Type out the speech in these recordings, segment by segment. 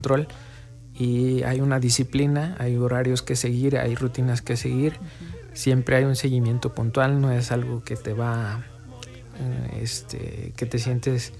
control y hay una disciplina, hay horarios que seguir, hay rutinas que seguir. Siempre hay un seguimiento puntual, no es algo que te va, que te sientes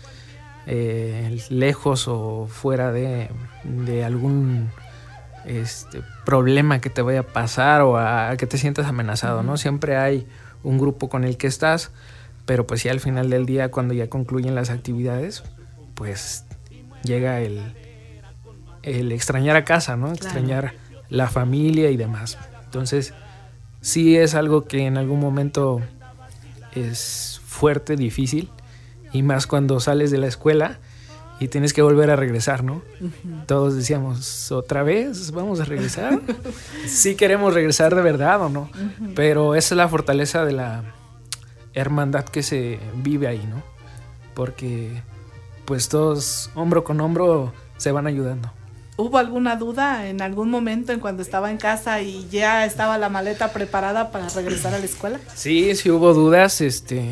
lejos o fuera de algún problema que te vaya a pasar o a que te sientas amenazado, ¿no? Siempre hay un grupo con el que estás, pero pues ya al final del día, cuando ya concluyen las actividades, pues llega el extrañar a casa, ¿no? Extrañar la familia y demás. Entonces, sí es algo que en algún momento es fuerte, difícil, y más cuando sales de la escuela y tienes que volver a regresar, ¿no? Todos decíamos, ¿otra vez vamos a regresar? Sí queremos regresar de verdad o no, pero esa es la fortaleza de la hermandad que se vive ahí, ¿no? Porque pues todos hombro con hombro se van ayudando. ¿Hubo alguna duda en algún momento en cuando estaba en casa y ya estaba la maleta preparada para regresar a la escuela? Sí hubo dudas.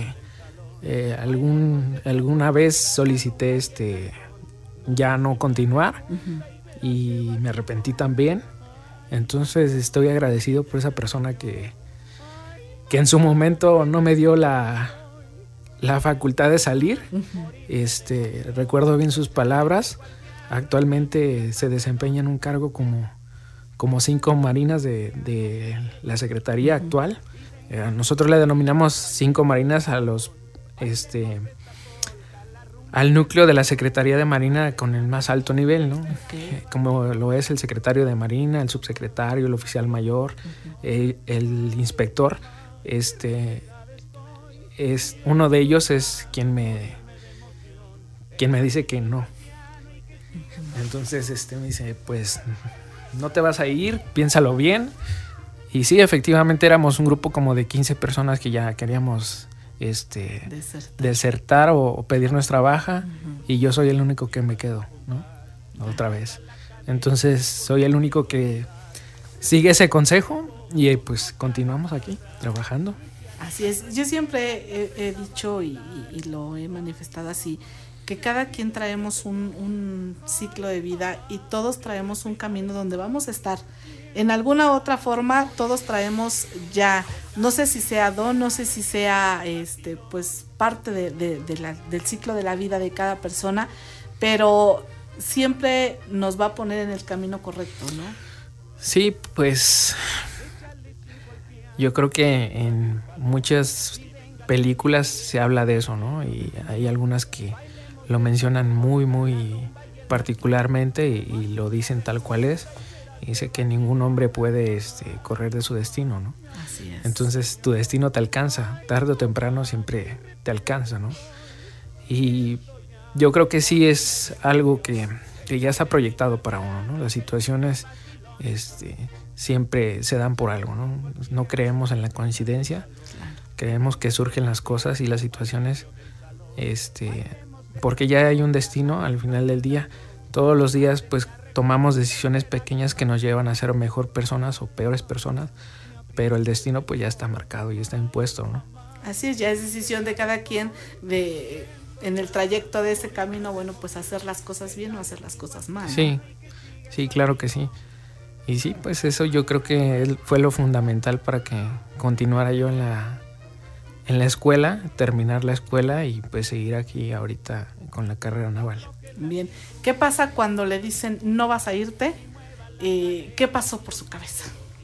Alguna vez solicité ya no continuar y me arrepentí también. Entonces estoy agradecido por esa persona que en su momento no me dio la facultad de salir. Recuerdo bien sus palabras. Actualmente se desempeña en un cargo como 5 marinas de la Secretaría actual. Nosotros le denominamos 5 marinas a los al núcleo de la Secretaría de Marina con el más alto nivel, ¿no? Okay. Como lo es el secretario de Marina, el subsecretario, el oficial mayor, el inspector. Uno de ellos es quien me dice que no. Entonces me dice, pues no te vas a ir, piénsalo bien. Y sí, efectivamente éramos un grupo como de 15 personas que ya queríamos desertar o pedir nuestra baja, y yo soy el único que me quedo, ¿no? Otra vez. Entonces soy el único que sigue ese consejo y pues continuamos aquí trabajando. Así es, yo siempre he dicho y lo he manifestado así, que cada quien traemos un ciclo de vida y todos traemos un camino donde vamos a estar. En alguna otra forma todos traemos ya, no sé si sea don, no sé si sea pues parte del ciclo de la vida de cada persona, pero siempre nos va a poner en el camino correcto, ¿no? Sí, pues yo creo que en muchas películas se habla de eso, ¿no? Y hay algunas que lo mencionan muy, muy particularmente y lo dicen tal cual es. Y dice que ningún hombre puede correr de su destino, ¿no? Así es. Entonces tu destino te alcanza, tarde o temprano siempre te alcanza, ¿no? Y yo creo que sí es algo que ya está proyectado para uno, ¿no? Las situaciones siempre se dan por algo, ¿no? No creemos en la coincidencia, claro. Creemos que surgen las cosas y las situaciones, porque ya hay un destino al final del día. Todos los días pues tomamos decisiones pequeñas que nos llevan a ser mejor personas o peores personas, pero el destino pues ya está marcado y está impuesto, ¿no? Así es, ya es decisión de cada quien en el trayecto de ese camino, bueno, pues hacer las cosas bien o hacer las cosas mal, ¿no? Sí, claro que sí. Y sí, pues eso yo creo que fue lo fundamental para que continuara yo en la escuela, terminar la escuela y pues seguir aquí ahorita con la carrera naval. Bien, ¿qué pasa cuando le dicen no vas a irte? ¿Qué pasó por su cabeza?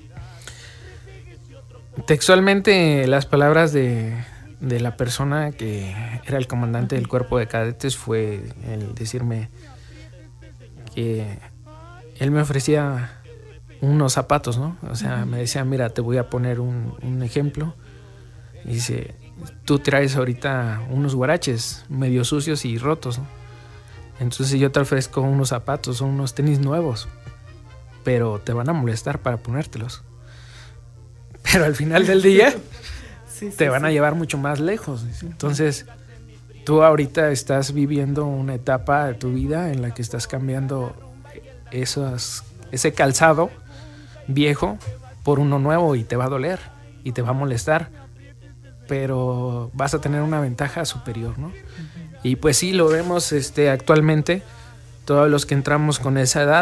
Textualmente las palabras de la persona que era el comandante del cuerpo de cadetes fue el decirme que él me ofrecía unos zapatos, ¿no? O sea, me decía, mira, te voy a poner un ejemplo. Y dice, tú traes ahorita unos huaraches medio sucios y rotos, ¿no? Entonces yo te ofrezco unos zapatos o unos tenis nuevos, pero te van a molestar para ponértelos. Pero al final del día te van a llevar mucho más lejos. Entonces tú ahorita estás viviendo una etapa de tu vida en la que estás cambiando ese calzado viejo por uno nuevo y te va a doler y te va a molestar, pero vas a tener una ventaja superior, ¿no? Y pues sí, lo vemos actualmente, todos los que entramos con esa edad,